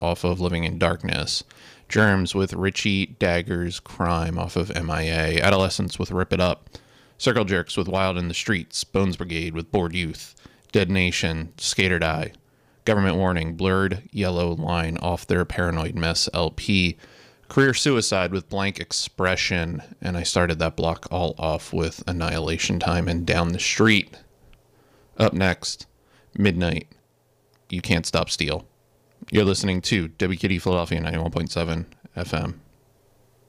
off of Living in Darkness. Germs with Richie Dagger's Crime off of MIA. Adolescents with Rip It Up. Circle Jerks with Wild in the Streets. Bones Brigade with Bored Youth. Dead Nation, Skate or Die. Government Warning, Blurred Yellow Line off their Paranoid Mess LP. Career Suicide with Blank Expression. And I started that block all off with Annihilation Time and Down the Street. Up next, Midnight, You Can't Stop Steel. You're listening to WKD Philadelphia 91.7 FM.